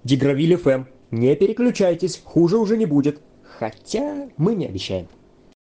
Дигравиль ФМ. Не переключайтесь, хуже уже не будет. Хотя мы не обещаем.